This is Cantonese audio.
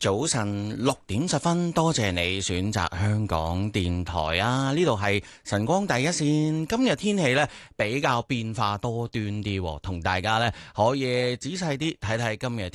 早晨6點10分，多謝你選擇香港電台啊！呢度係晨光第一線。今日天氣呢比較變化多端啲，同大家呢可以仔細啲睇睇今日